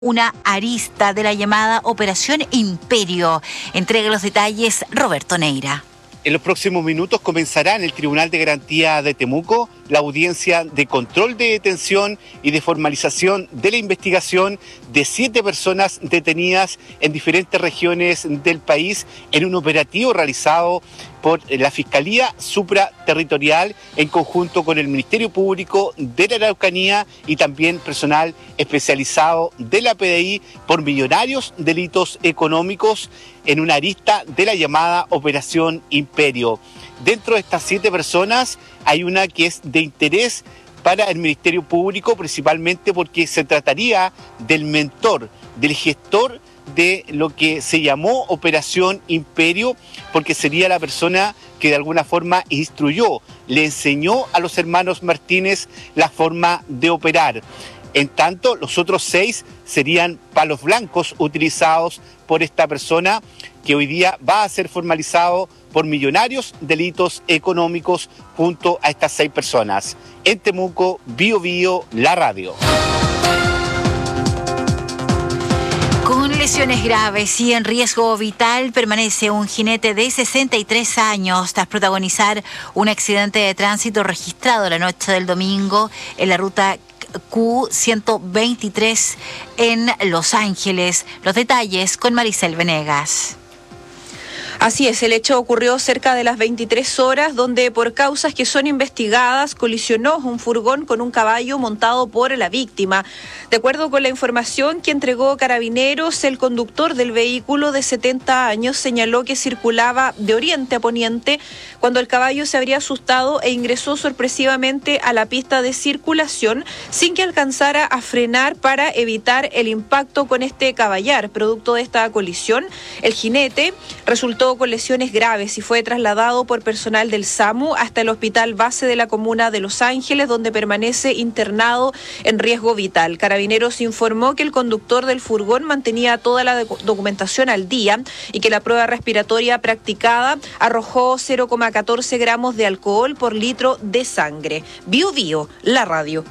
una arista de la llamada Operación Imperio. Entrega los detalles Roberto Neira. En los próximos minutos comenzará en el Tribunal de Garantía de Temuco la audiencia de control de detención y de formalización de la investigación de 7 personas detenidas en diferentes regiones del país en un operativo realizado por la Fiscalía Supraterritorial en conjunto con el Ministerio Público de la Araucanía y también personal especializado de la PDI por millonarios delitos económicos en una arista de la llamada Operación Imperio. Dentro de estas 7 personas hay una que es de interés para el Ministerio Público, principalmente porque se trataría del mentor, del gestor de lo que se llamó Operación Imperio, porque sería la persona que de alguna forma instruyó, le enseñó a los hermanos Martínez la forma de operar. En tanto, los otros 6 serían palos blancos utilizados por esta persona que hoy día va a ser formalizado por millonarios delitos económicos junto a estas 6 personas. En Temuco, Bio Bio, la radio. Con lesiones graves y en riesgo vital permanece un jinete de 63 años tras protagonizar un accidente de tránsito registrado la noche del domingo en la ruta Q123 en Los Ángeles. Los detalles con Maricel Venegas. Así es, el hecho ocurrió cerca de las 23 horas, donde por causas que son investigadas colisionó un furgón con un caballo montado por la víctima. De acuerdo con la información que entregó Carabineros, el conductor del vehículo de 70 años señaló que circulaba de oriente a poniente cuando el caballo se habría asustado e ingresó sorpresivamente a la pista de circulación sin que alcanzara a frenar para evitar el impacto con este caballar. Producto de esta colisión, el jinete resultó con lesiones graves y fue trasladado por personal del SAMU hasta el hospital base de la comuna de Los Ángeles, donde permanece internado en riesgo vital. Carabineros informó que el conductor del furgón mantenía toda la documentación al día y que la prueba respiratoria practicada arrojó 0,14 gramos de alcohol por litro de sangre. Bio Bio, la radio.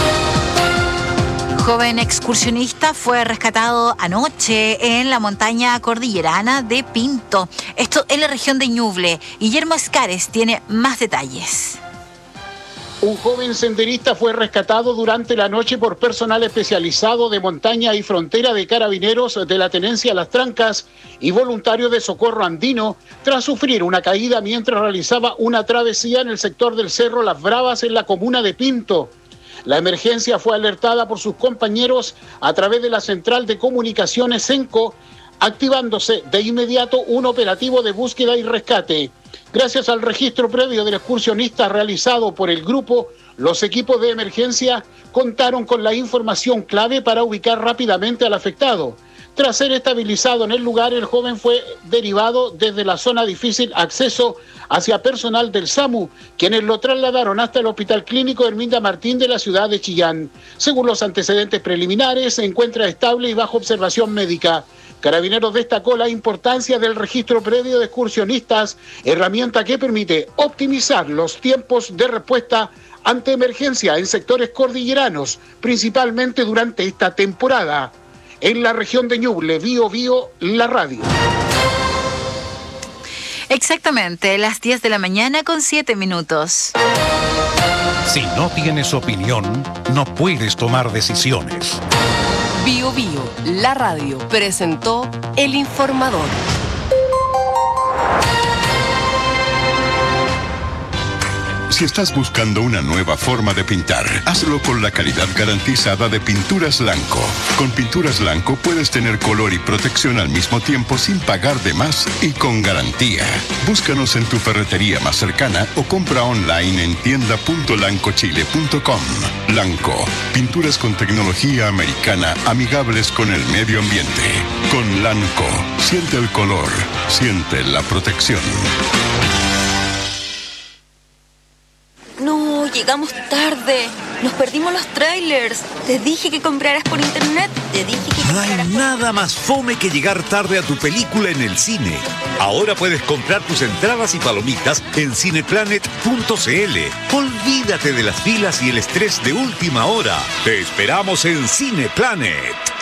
Joven excursionista fue rescatado anoche en la montaña cordillerana de Pinto. Esto en la región de Ñuble. Guillermo Escares tiene más detalles. Un joven senderista fue rescatado durante la noche por personal especializado de montaña y frontera de Carabineros de la Tenencia Las Trancas y voluntario de Socorro Andino tras sufrir una caída mientras realizaba una travesía en el sector del Cerro Las Bravas en la comuna de Pinto. La emergencia fue alertada por sus compañeros a través de la Central de Comunicaciones CENCO, activándose de inmediato un operativo de búsqueda y rescate. Gracias al registro previo del excursionista realizado por el grupo, los equipos de emergencia contaron con la información clave para ubicar rápidamente al afectado. Tras ser estabilizado en el lugar, el joven fue derivado desde la zona difícil acceso hacia personal del SAMU, quienes lo trasladaron hasta el Hospital Clínico Herminda Martín de la ciudad de Chillán. Según los antecedentes preliminares, se encuentra estable y bajo observación médica. Carabineros destacó la importancia del registro previo de excursionistas, herramienta que permite optimizar los tiempos de respuesta ante emergencia en sectores cordilleranos, principalmente durante esta temporada. En la región de Ñuble, Bio Bio, la radio. Exactamente, las 10 de la mañana con 7 minutos. Si no tienes opinión, no puedes tomar decisiones. Bio Bio, la radio, presentó El Informador. Si estás buscando una nueva forma de pintar, hazlo con la calidad garantizada de Pinturas Blanco. Con Pinturas Blanco puedes tener color y protección al mismo tiempo sin pagar de más y con garantía. Búscanos en tu ferretería más cercana o compra online en tienda.lancochile.com. Blanco, pinturas con tecnología americana amigables con el medio ambiente. Con Blanco, siente el color, siente la protección. No, llegamos tarde. Nos perdimos los trailers. Te dije que compraras por internet. No hay nada más fome que llegar tarde a tu película en el cine. Ahora puedes comprar tus entradas y palomitas en cineplanet.cl. Olvídate de las filas y el estrés de última hora. Te esperamos en Cineplanet.